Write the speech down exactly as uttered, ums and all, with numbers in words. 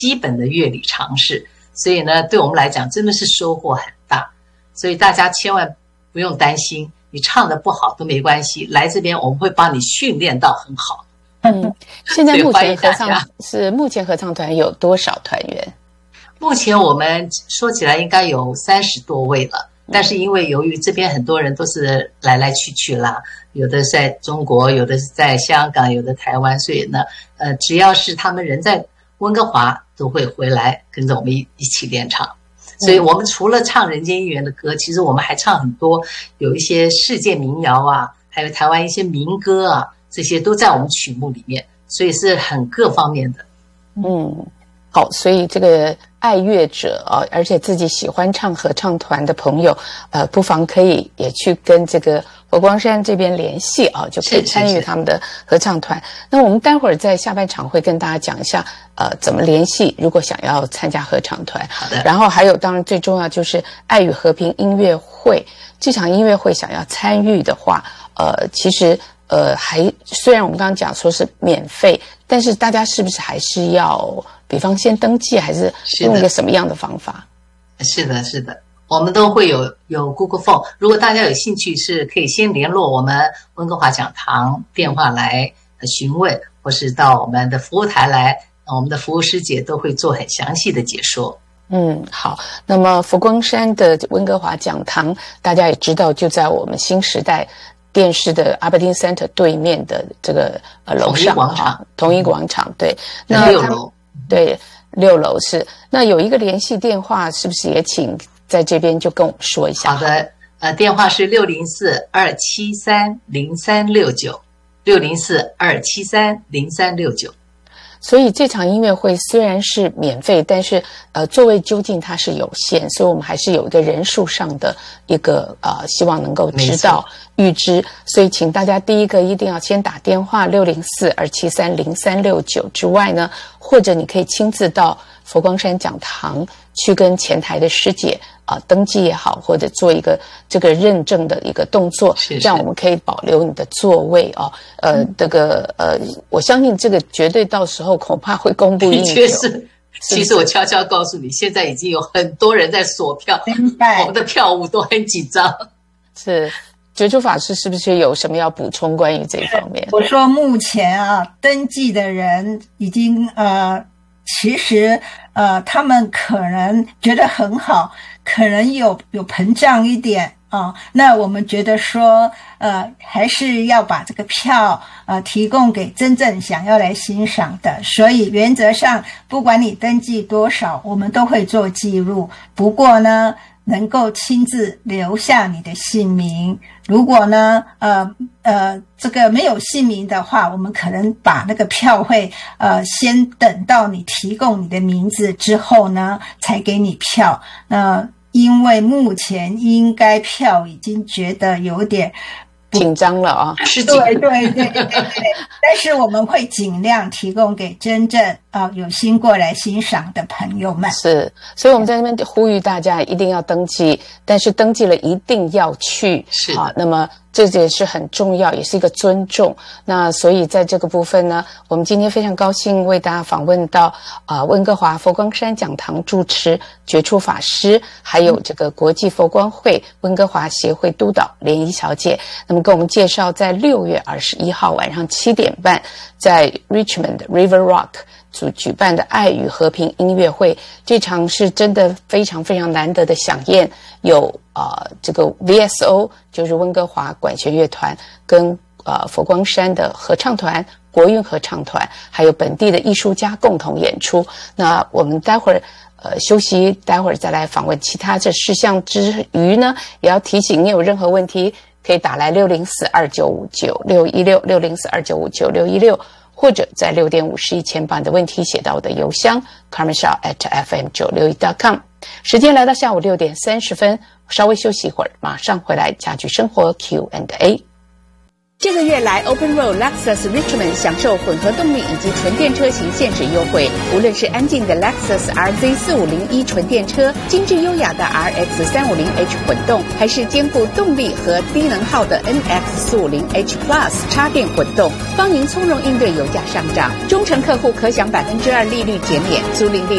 基本的乐理常识，所以呢，对我们来讲真的是收获很大。所以大家千万不用担心，你唱得不好都没关系，来这边我们会帮你训练到很好。 嗯，现在目前合唱是目前合唱团有多少团员？ 目前我们说起来应该有三十多位了，但是因为由于这边很多人都是来来去去啦，有的是在中国，有的是在香港，有的台湾，所以呢，呃，只要是他们人在温哥华，都会回来跟着我们一一起练唱。所以我们除了唱人间姻缘的歌，其实我们还唱很多，有一些世界民谣啊，还有台湾一些民歌啊，这些都在我们曲目里面，所以是很各方面的。 嗯，好，所以这个爱乐者啊，而且自己喜欢唱合唱团的朋友，呃，不妨可以也去跟这个佛光山这边联系啊，就可以参与他们的合唱团。是是是，那我们待会儿在下半场会跟大家讲一下，呃，怎么联系，如果想要参加合唱团。 好的。 然后还有，当然最重要就是爱与和平音乐会这场音乐会，想要参与的话，呃，其实。呃，还虽然我们刚刚讲说是免费，但是大家是不是还是要，比方先登记，还是用一个什么样的方法？ 是的，是的，我们都会有有 Google Form， 如果大家有兴趣，是可以先联络我们温哥华讲堂电话来询问，或是到我们的服务台来，我们的服务师姐都会做很详细的解说。 嗯，好。那么佛光山的温哥华讲堂，大家也知道，就在我们新时代电视的 Aberdeen Center 对面的这个呃楼上哈，同一广场，对，那六楼， 对，六楼是。那有一个联系电话，是不是也请在这边就跟我们说一下？ 好的，呃，电话是六零四二七三零三六九，六零四二七三零三六九。 所以这场音乐会虽然是免费，但是呃座位究竟它是有限，所以我们还是有一个人数上的一个呃希望能够知道预知，所以请大家第一个一定要先打电话六零四二七三零三六九之外呢，或者你可以亲自到佛光山讲堂去跟前台的师姐啊、呃、登记也好，或者做一个这个认证的一个动作， 是是这样我们可以保留你的座位啊。呃，这个呃，我相信这个绝对到时候恐怕会供不应求。 的确是，其实我悄悄告诉你，现在已经有很多人在锁票，我们的票务都很紧张。 是。觉珠法师是不是有什么要补充关于这一方面？ 我说目前啊，登记的人已经呃，其实呃，他们可能觉得很好，可能有有膨胀一点啊。那我们觉得说，呃，还是要把这个票呃提供给真正想要来欣赏的。所以原则上，不管你登记多少，我们都会做记录。不过呢，能够亲自留下你的姓名。如果呢，呃呃，这个没有姓名的话，我们可能把那个票会呃先等到你提供你的名字之后呢，才给你票。那、呃、因为目前应该票已经觉得有点紧张了啊， 是对对对对对对，但是我们会尽量提供给真正啊、呃、有心过来欣赏的朋友们。 是，所以我们在那边呼吁大家一定要登记，但是登记了一定要去， 是啊，那么这也是很重要，也是一个尊重。那所以在这个部分呢，我们今天非常高兴为大家访问到啊、呃、温哥华佛光山讲堂住持觉处法师，还有这个国际佛光会温哥华协会督导莲怡小姐。那么跟我们介绍，在六月二十一号晚上七点半，在 Richmond River Rock 组举办的爱与和平音乐会，这场是真的非常非常难得的飨宴，有呃这个 V S O 就是温哥华管弦乐团跟呃佛光山的合唱团、国韵合唱团，还有本地的艺术家共同演出。那我们待会儿呃休息，待会儿再来访问其他这事项之余呢，也要提醒你有任何问题可以打来六零四二九五九六一六六零四二九五九六一六，或者在六点五十以前把你的问题写到我的邮箱 carmen shaw at f m 九六一 dot com。 时间来到下午六点三十分，稍微休息一会儿，马上回来家居生活 Q and A。 这个月来 Open Road Lexus Richmond 享受混合动力以及纯电车型限时优惠，无论是安静的 Lexus R Z 四五零一纯电车，精致优雅的 R X 三五零 H 混动，还是兼顾动力和低能耗的 N X 四五零 H Plus 插电混动，帮您从容应对油价上涨。忠诚客户可享百分之二利率减免，租赁利